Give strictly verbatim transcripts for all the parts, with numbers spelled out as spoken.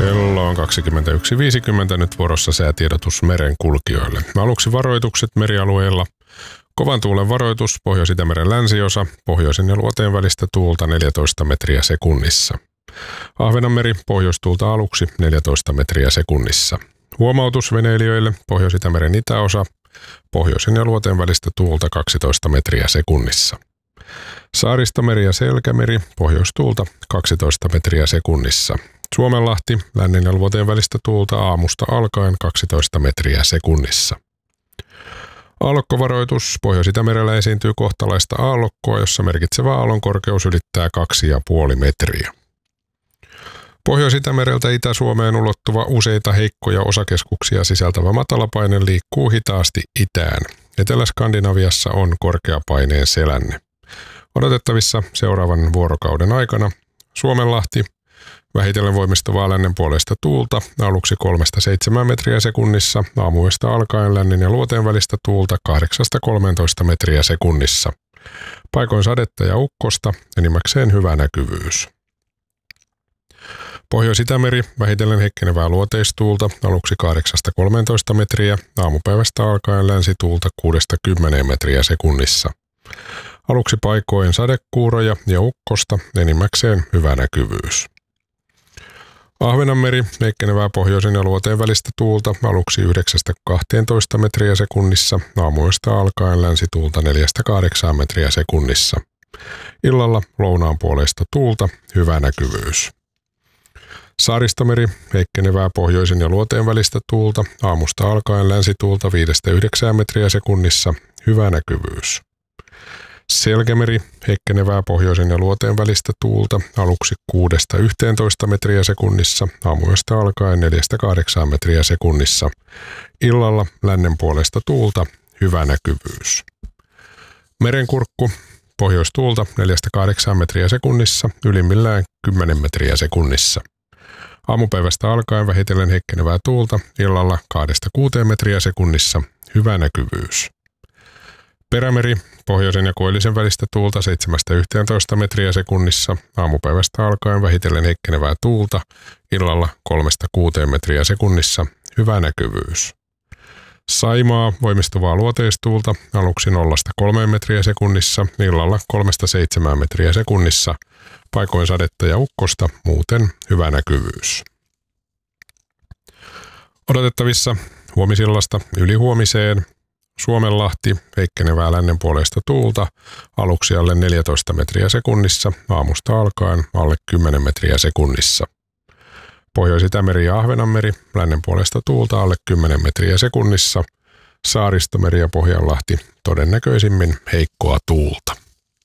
Kello on kaksikymmentäyksi viisikymmentä, nyt vuorossa säätiedotus merenkulkijoille. Aluksi varoitukset merialueilla. Kovan tuulen varoitus, Pohjois-Itämeren länsiosa, pohjoisen ja luoteen välistä tuulta neljätoista metriä sekunnissa. Ahvenanmeri, pohjoistuulta aluksi neljätoista metriä sekunnissa. Huomautus veneilijöille, Pohjois-Itämeren itäosa, pohjoisen ja luoteen välistä tuulta kaksitoista metriä sekunnissa. Saaristomeri ja Selkämeri, pohjoistuulta kaksitoista metriä sekunnissa. Suomenlahti, lännen ja luoteen välistä tuulta aamusta alkaen kaksitoista metriä sekunnissa. Aallokkovaroitus, Pohjois-Itämerellä esiintyy kohtalaista aallokkoa, jossa merkitsevä aallon korkeus ylittää kaksi pilkku viisi metriä. Pohjois-Itämereltä Itä-Suomeen ulottuva useita heikkoja osakeskuksia sisältävä matalapaine liikkuu hitaasti itään. Etelä-Skandinaviassa on korkeapaineen selänne. Odotettavissa seuraavan vuorokauden aikana Suomenlahti, vähitellen voimistuvaa lännen puolesta tuulta, aluksi kolmesta seitsemään metriä sekunnissa, aamuyöstä alkaen lännen ja luoteen välistä tuulta kahdeksasta kolmeentoista metriä sekunnissa. Paikoin sadetta ja ukkosta, enimmäkseen hyvä näkyvyys. Pohjois-Itämeri, vähitellen heikkenevää luoteistuulta, aluksi kahdeksasta kolmeentoista metriä, aamupäivästä alkaen länsituulta kuudesta kymmeneen metriä sekunnissa. Aluksi paikoin sadekuuroja ja ukkosta, enimmäkseen hyvä näkyvyys. Ahvenanmeri, heikkenevää pohjoisen ja luoteen välistä tuulta, aluksi yhdeksästä kahteentoista metriä sekunnissa, aamuyöstä alkaen länsituulta neljästä kahdeksaan metriä sekunnissa. Illalla lounaan puoleista tuulta, hyvä näkyvyys. Saaristomeri, heikkenevää pohjoisen ja luoteen välistä tuulta, aamusta alkaen länsituulta viidestä yhdeksään metriä sekunnissa, hyvä näkyvyys. Selkämeri, heikkenevää pohjoisen ja luoteen välistä tuulta, aluksi kuudesta yhteentoista metriä sekunnissa, aamuyöstä alkaen neljästä kahdeksaan metriä sekunnissa. Illalla lännen puolesta tuulta, hyvä näkyvyys. Merenkurkku, pohjoistuulta neljästä kahdeksaan metriä sekunnissa, ylimmillään kymmenen metriä sekunnissa. Aamupäivästä alkaen vähitellen heikkenevää tuulta, illalla kahdesta kuuteen metriä sekunnissa, hyvä näkyvyys. Perämeri, pohjoisen ja koillisen välistä tuulta seitsemästä yhteentoista metriä sekunnissa, aamupäivästä alkaen vähitellen heikkenevää tuulta, illalla kolmesta kuuteen metriä sekunnissa, hyvä näkyvyys. Saimaa, voimistuvaa luoteistuulta, aluksi nollasta kolmeen metriä sekunnissa, illalla kolmesta seitsemään metriä sekunnissa, paikoin sadetta ja ukkosta, muuten hyvä näkyvyys. Odotettavissa huomisillasta ylihuomiseen, Suomenlahti, heikkenevää lännen puolesta tuulta, aluksi alle neljätoista metriä sekunnissa, aamusta alkaen alle kymmenen metriä sekunnissa. Pohjois-Itämeri ja Ahvenanmeri, lännen puolesta tuulta alle kymmenen metriä sekunnissa, Saaristomeri ja Pohjanlahti, todennäköisimmin heikkoa tuulta.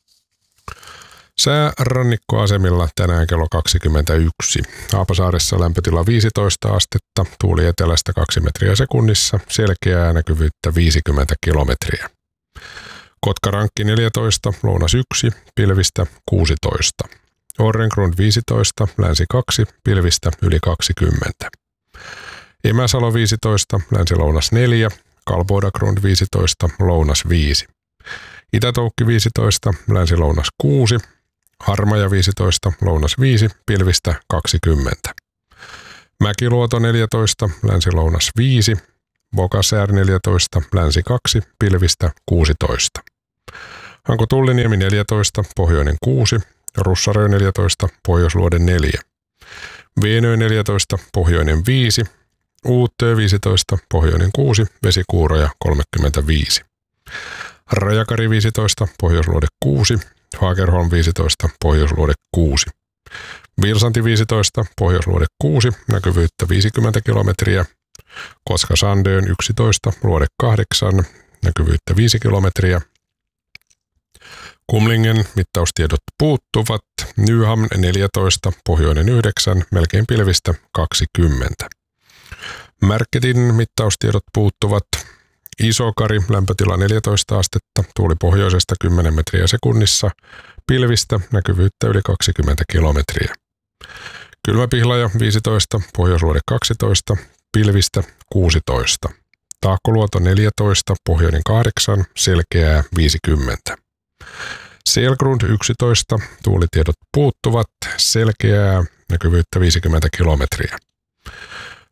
Sää rannikkoasemilla tänään kello kaksikymmentäyksi. Haapasaaressa lämpötila viisitoista astetta, tuuli etelästä kaksi metriä sekunnissa, selkeää näkyvyyttä viisikymmentä kilometriä. Kotkarankki neljätoista, lounas yksi, pilvistä kuusitoista. Orrengrund viisitoista, länsi kaksi, pilvistä yli kaksikymmentä. Emäsalo viisitoista, länsi-lounas neljä, Kalbodagrund viisitoista, lounas viisi. Itätoukki viisitoista, länsi-lounas kuusi, Harmaja viisitoista, lounas viisi, pilvistä kaksikymmentä. Mäkiluoto neljätoista, länsi-lounas viisi, Bokasäär neljätoista, länsi kaksi, pilvistä kuusitoista. Hanko Tulliniemi neljätoista, pohjoinen kuusi, Russarö neljätoista, pohjoisluode neljä. Veenö neljätoista, pohjoinen viisi, Uutö viisitoista, pohjoinen kuusi, vesikuuroja kolmekymmentäviisi. Rajakari viisitoista, pohjoisluode kuusi, Fagerholm viisitoista, pohjoisluode kuusi. Virsanti viisitoista, pohjoisluode kuusi, näkyvyyttä viisikymmentä kilometriä. Koska Sandön yksitoista, luode kahdeksan, näkyvyyttä viisi kilometriä. Kumlingen mittaustiedot puuttuvat. Nyhamn neljätoista, pohjoinen yhdeksän, melkein pilvistä kaksikymmentä. Märketin mittaustiedot puuttuvat. Isokari, lämpötila neljätoista astetta, tuuli pohjoisesta kymmenen metriä sekunnissa, pilvistä, näkyvyyttä yli kaksikymmentä kilometriä. Kylmäpihlaja viisitoista, pohjoisluode kaksitoista, pilvistä kuusitoista. Taakkoluoto neljätoista, pohjoinen kahdeksan, selkeää viisikymmentä. Selgrund yksitoista, tuulitiedot puuttuvat, selkeää, näkyvyyttä viisikymmentä kilometriä.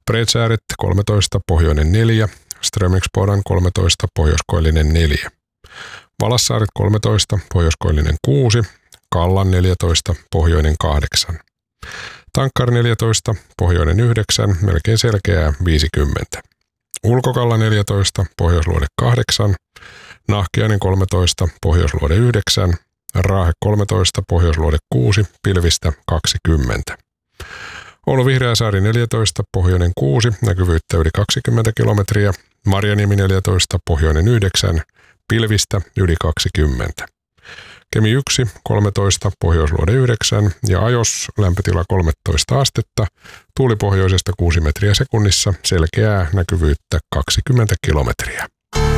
Bredsääret kolmetoista, pohjoinen neljä, Strömingspodan kolmetoista, pohjoiskoillinen neljä. Valassaaret kolmetoista, pohjoiskoillinen kuusi, Kallan neljätoista, pohjoinen kahdeksan. Tankkar neljätoista, pohjoinen yhdeksän, melkein selkeää viisikymmentä. Ulkokalla neljätoista, pohjoisluode kahdeksan, Nahkiainen kolmetoista, pohjoisluode yhdeksän, Raahe kolmetoista, pohjoisluode kuusi, pilvistä kaksikymmentä. Oulu Vihreäsaari neljätoista, pohjoinen kuusi, näkyvyyttä yli kaksikymmentä kilometriä, Marjaniemi neljätoista, pohjoinen yhdeksän, pilvistä yli kaksikymmentä. Kemi yksi, kolmetoista, pohjoisluode yhdeksän ja Ajos lämpötila kolmetoista astetta, tuuli pohjoisesta kuusi metriä sekunnissa, selkeää näkyvyyttä kaksikymmentä kilometriä.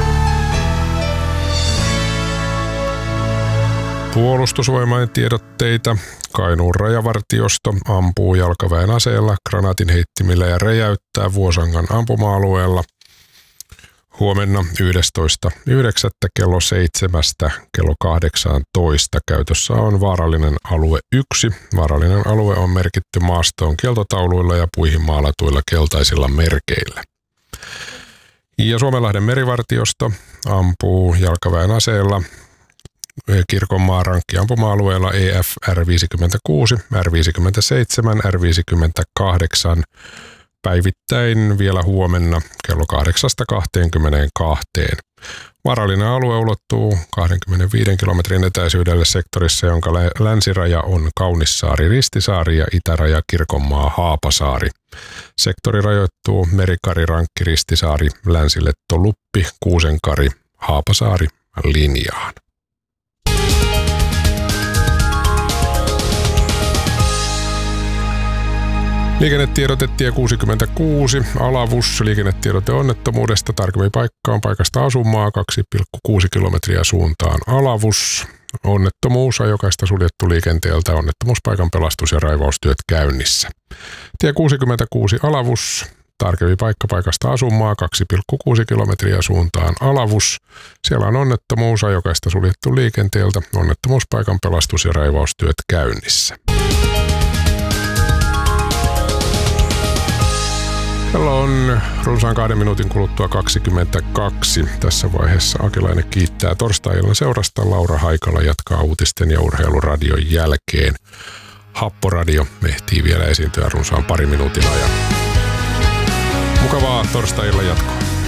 Puolustusvoimain tiedotteita. Kainuun rajavartiosto ampuu jalkaväen aseella, granaatinheittimillä ja räjäyttää Vuosangan ampuma-alueella. Huomenna yhdestoista yhdeksättä kello seitsemästä kello kahdeksantoista käytössä on vaarallinen alue yksi. Vaarallinen alue on merkitty maastoon kieltotauluilla ja puihin maalatuilla keltaisilla merkeillä. Ja Suomenlahden merivartiosto ampuu jalkaväen aseella Kirkonmaan rankkiampuma-alueella E F R viisikymmentäkuusi, R viisikymmentäseitsemän, R viisikymmentäkahdeksan päivittäin vielä huomenna kello kahdeksasta kahteenkymmeneenkahteen. Vaarallinen alue ulottuu kaksikymmentäviisi kilometrin etäisyydelle sektorissa, jonka länsiraja on Kaunissaari, Ristisaari ja itäraja Kirkonmaa, Haapasaari. Sektori rajoittuu Merikari, Rankki, Ristisaari, Länsiletto, Luppi, Kuusenkari, Haapasaari linjaan. Liikennetiedote tie kuusikymmentäkuusi, Alavus, liikennetiedote onnettomuudesta, tarkemmin paikka on paikasta asumaa, kaksi pilkku kuusi kilometriä suuntaan Alavus. Onnettomuus, ajokaista suljettu liikenteeltä, onnettomuuspaikan pelastus- ja raivaustyöt käynnissä. Tie kuusikymmentäkuusi Alavus, tarkemmin paikka paikasta asumaa, kaksi pilkku kuusi kilometriä suuntaan Alavus. Siellä on onnettomuus, ajokaista suljettu liikenteeltä, onnettomuuspaikan pelastus- ja raivaustyöt käynnissä. Kello on runsaan kahden minuutin kuluttua kaksikymmentäkaksi. Tässä vaiheessa Akilainen kiittää torstai-illan seurasta. Laura Haikala jatkaa uutisten ja urheiluradion jälkeen. Happoradio ehtii vielä esiintyä runsaan pari minuutin ajan. Mukavaa torstai-illan jatkoa.